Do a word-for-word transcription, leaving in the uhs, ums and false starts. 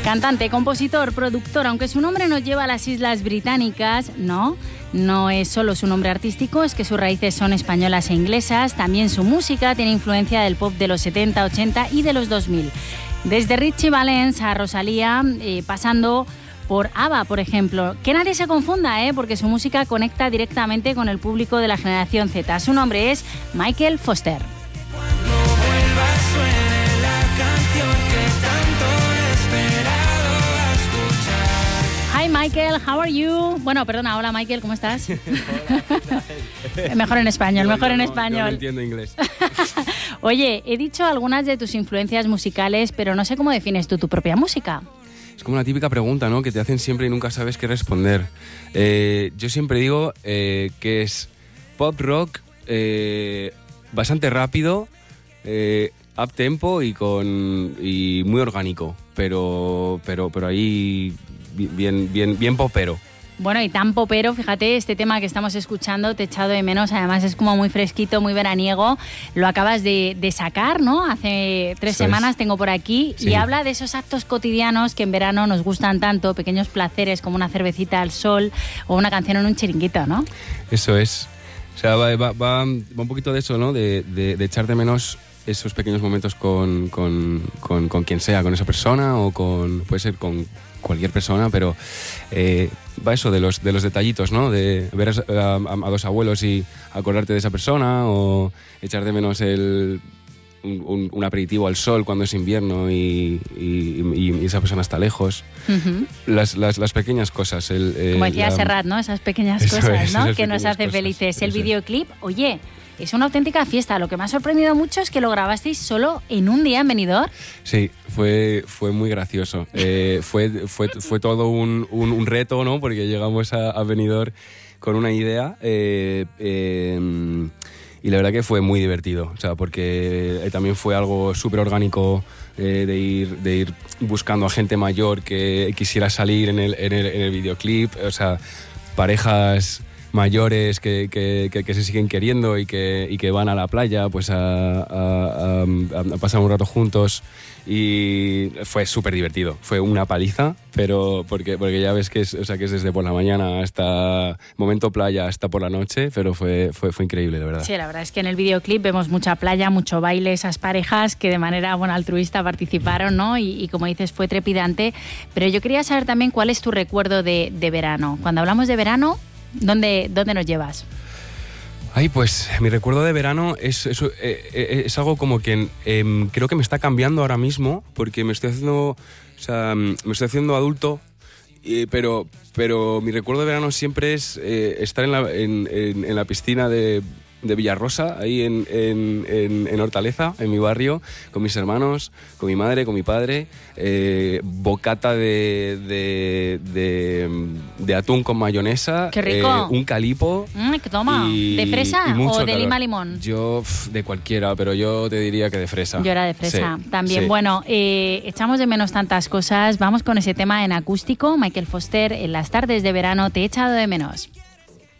Cantante, compositor, productor, aunque su nombre nos lleva a las Islas Británicas, no, no es solo su nombre artístico, es que sus raíces son españolas e inglesas, también su música tiene influencia del pop de los setenta, ochenta y de los dos mil. Desde Richie Valens a Rosalía, eh, pasando por ABBA, por ejemplo. Que nadie se confunda, ¿eh? Porque su música conecta directamente con el público de la generación Z. Su nombre es Michael Foster. Cuando vuelva suene la canción que tanto he esperado a escuchar. Hi Michael, how are you? Bueno, perdona, hola Michael, ¿cómo estás? Hola, mejor en español, yo, mejor yo en no, español. Yo no entiendo inglés. Oye, he dicho algunas de tus influencias musicales, pero no sé cómo defines tú tu propia música. Es como la típica pregunta, ¿no? Que te hacen siempre y nunca sabes qué responder. Eh, yo siempre digo eh, que es pop rock eh, bastante rápido, eh, up tempo y con y muy orgánico, pero pero pero ahí bien bien bien popero. Bueno, y tan popero, fíjate, este tema que estamos escuchando, Te he echado de menos, además es como muy fresquito, muy veraniego. Lo acabas de, de sacar, ¿no? Hace tres Eso semanas es. tengo por aquí. Sí. Y habla de esos actos cotidianos que en verano nos gustan tanto, pequeños placeres como una cervecita al sol o una canción en un chiringuito, ¿no? Eso es. O sea, va, va, va, va un poquito de eso, ¿no? De, de, de echar de menos esos pequeños momentos con, con, con, con quien sea, con esa persona o con... puede ser con cualquier persona, pero eh, va eso de los, de los detallitos, ¿no? De ver a, a, a dos abuelos y acordarte de esa persona o echar de menos el... Un, un, un aperitivo al sol cuando es invierno y, y, y, y esa persona está lejos. Uh-huh. Las, las, las pequeñas cosas. El, el, Como decía la... Serrat, ¿no? Esas pequeñas Eso cosas, es, ¿no? esas Que nos pequeñas hacen cosas. felices. El Eso es. videoclip, oye, es una auténtica fiesta. Lo que me ha sorprendido mucho es que lo grabasteis solo en un día en Benidorm. Sí, fue, fue muy gracioso. Eh, fue, fue, fue todo un, un, un reto, ¿no? Porque llegamos a, a Benidorm con una idea eh, eh, y la verdad que fue muy divertido. O sea, porque eh, también fue algo súper orgánico eh, de, ir, de ir buscando a gente mayor que quisiera salir en el, en el, en el videoclip. O sea, parejas mayores que, que, que, que se siguen queriendo y que, y que van a la playa pues a, a, a, a pasar un rato juntos y fue súper divertido. Fue una paliza, pero porque, porque ya ves que es, o sea, que es desde por la mañana hasta momento playa hasta por la noche, pero fue, fue, fue increíble, de verdad. Sí, la verdad es que en el videoclip vemos mucha playa, mucho baile, esas parejas que de manera bueno, altruista participaron, ¿no? Y, y como dices, fue trepidante. Pero yo quería saber también cuál es tu recuerdo de, de verano. Cuando hablamos de verano, ¿Dónde, ¿Dónde nos llevas? Ay, pues mi recuerdo de verano es, es, es, es algo como que eh, creo que me está cambiando ahora mismo porque me estoy haciendo, o sea, me estoy haciendo adulto, eh, pero, pero mi recuerdo de verano siempre es eh, estar en la, en, en, en la piscina de, de Villarrosa, ahí en, en, en, en Hortaleza, en mi barrio, con mis hermanos, con mi madre, con mi padre, eh, bocata de, de, de, de atún con mayonesa. ¡Qué rico! Eh, un calipo. Mm, ¿Qué toma? Y, ¿De fresa y mucho o de calor. lima limón? Yo, pf, de cualquiera, pero yo te diría que de fresa. Yo era de fresa Sí, también. sí. Bueno, eh, echamos de menos tantas cosas. Vamos con ese tema en acústico. Michael Foster, en las tardes de verano, Te he echado de menos.